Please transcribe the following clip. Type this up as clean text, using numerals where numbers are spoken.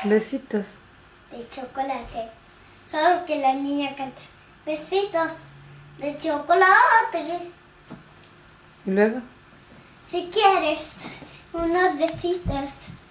Besitos. de chocolate. Solo que la niña canta besitos de chocolate. ¿Y luego? Si quieres unos besitos.